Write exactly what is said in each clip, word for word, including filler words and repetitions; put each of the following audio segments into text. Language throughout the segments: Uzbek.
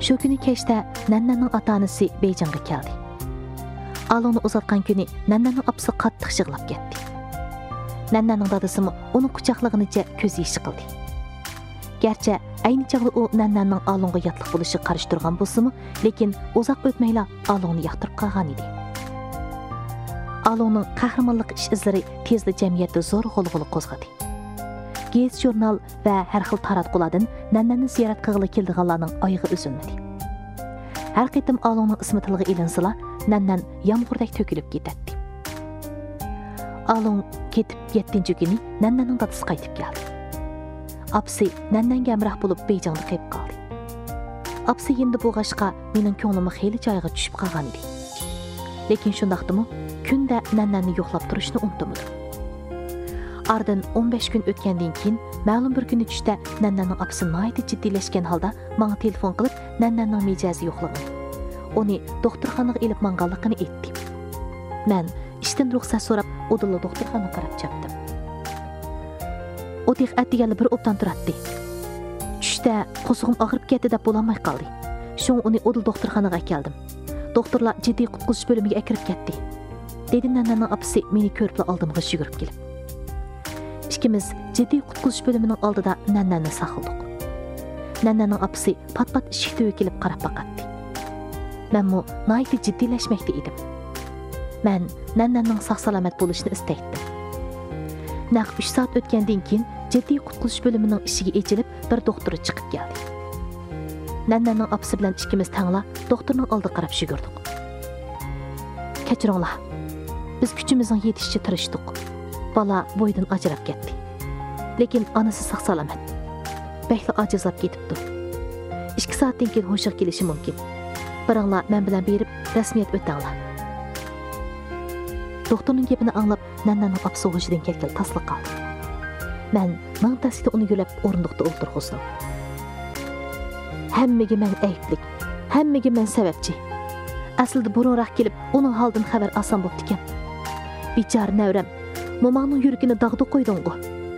Shu kuni kechda Nannanning ota-onasi Beyjingga keldi. Alongni uzatgan kuni Nannanning apasi qattiq yig'lab ketdi. Nannanning dadasi uni quchoqlaganicha ko'z yoshi qildi. Gerçi ayni chog'da u Nannanning Alongga yotliq bo'lishi qarshi turgan bo'lsa-mu, lekin uzoq o'tmayla Alongni yoqtirib qolgan edi. Alongning qahramonlik ish izlari tezda jamiyatda zo'r g'ulg'ula qo'zg'adi. Gez jurnal va har xil taratqulardan Nannanni ziyorat qilg'ili keldiganlarning oyog'i uzilmadi. Har qitim Alongning ismi tilga ilinsila, Nannan yomg'irdak to'kilib ketadi. Along ketib yettinchi kuni Nannanning dadasi qaytib keldi. Apsi Nannanga hamroh bo'lib Beyjingda qolib qoldi. Apsi endi bu g'ashqa mening ko'nglim xeyli joyga tushib qolgan edi. Lekin shundaqdimi, kunda Nannanni yo'qlab turishni unutmadim. Ardan o'n besh kun o'tgandan keyin ma'lum bir kuni tushda Nannanning apsi nihoyatda jiddiylashgan holda menga telefon qilib Nannanning mijozi yo'qligini, uni doktorxonaga ilib manganligini aytdi. Men ishdan ruxsat so'rab odilla doktorxonaga qarab chapdim. O tek atdiganlar bir obdan turadi. Tushda qo'zig'im og'rib ketdi deb bo'lolmay qoldi. Shun uni odil doktorxonaga keldim. Doktorlar jiddiy qutqizish bo'limiga akirib ketdi. Dedi Nannanning apsi meni ko'rib oldimga yugurib kelib. Ikkimiz jiddiy qutqizish bo'limining oldida Nannanni saqladik. Nannanning apsi pat-pat eshik tüyü kelib qarab baqatdi. Men mu nihoyatda jiddiylashmoqda edim. Men Nannanning sog'-salomat bo'lishini istaydim. Naq uch soat o'tgandan keyin jiddiy qutqizish bo'limining eshigi ochilib, bir doktor chiqib keldi. Nannanning apsi bilan ikkimiz tangla doktorning oldiga qarab yugurdik. Kechiringlar. Biz kuchimizning yetishicha tirishdik. Bala bo'ydan ajrab ketdi. Lekin onasi sog'-salomat. Bekli ajizlab ketibdi. ikki soatdan keyin hushiga kelishi mumkin. Biringlar men bilan berib rasmiyat o'tanglar. Doktorning gapini anglab, Nannanning apsi hushidan ketgan tasliq qoldi. Men ming tasida uni yo'lab o'rindiqda o'ltirg'izdim. Hammaga men ayblik, hammaga men sababchi. Aslida burunroq kelib, uning holidan xabar olsam bo'pti ekan. Bichora navram, momangning yuragini dag'da qo'yding-ku.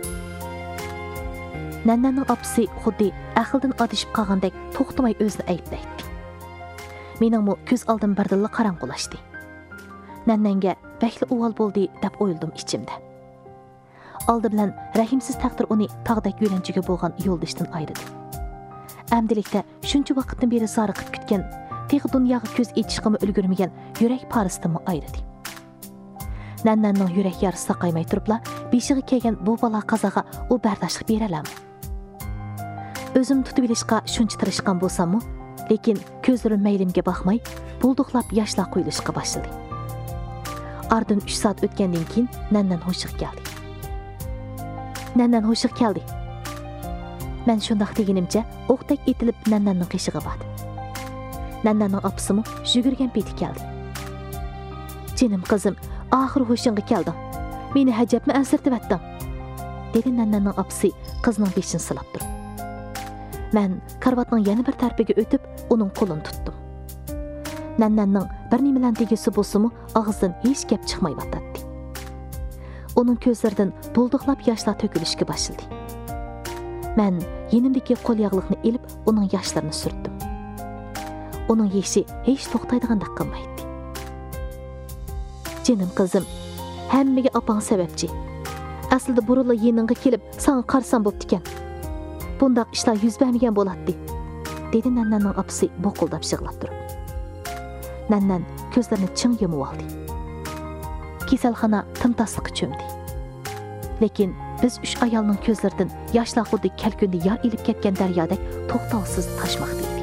Nannanning apsi xuddi aqldan adishib qolgandek to'xtamay o'zini ayblaydi. Meningmi ko'z oldim birdilla qorong'ulashdi. Nannanga bekli o'g'il bo'ldi deb o'yladim ichimda. Oldi bilan rahimsiz taqdir uni tog'dak yo'lanchiga bo'lgan yo'ldishdan ayirdi. Amdilikda shuncha vaqtdan beri zoriqib kutgan, teg' dunyoga ko'z echishqimi ulgurmagan yurak paristimni ayirdi. Nannanning yurak yarisi saqaymay turibla, beshiga kelgan bu balo qazaga u bardoshlik bera olami? O'zim tutib olishga shuncha tirishgan bo'lsam-mu, lekin ko'zlarim maylimga baxmay, bulduqlab yoshlar quyilishga boshladi. Ardan uch soat o'tgandan keyin Nannan hushiga keldi. Nannan hushiga keldi. Men shundoq deganimcha o'qdak etilib Nannanning qishig'iga bordi. Nannanning opasimi yugurgan peti keldi. "Jinim qizim, oxir hushingga kelding. Meni hajabmi ansirtibding?" dedi Nannanning opasi qizning beshini silab turib. Men karvatning yana bir tarafiga o'tib, uning qo'lini tutdim. Nannanning bir nimalan degisi bo'lsa-mu, og'zidan hech gap chiqmayotdi. Uning ko'zlaridan bulduqlab yoshlar to'kilishga boshladi. Men yenimdagi qo'l yog'liqni ilib, uning yoshlarini surtdim. Uning yeshi hech to'xtaydigandek qilmaydi. "Jinim qizim, hammaga opang sababchi. Aslida burunla yeningga kelib, sana qarsam bo'pti ekan. Bundaq ishlar yuz bermagan bo'ladi", dedi Nannanning opasi boqildab yig'lab turib. Nannan ko'zlarini ching yumib oldi. Kasalxona timtasliqqa cho'mdi. Lekin biz uch ayolning ko'zlaridan yoshlar xuddi kalkunda yor ilib ketgan daryodek to'xtovsiz toshmoqda edi.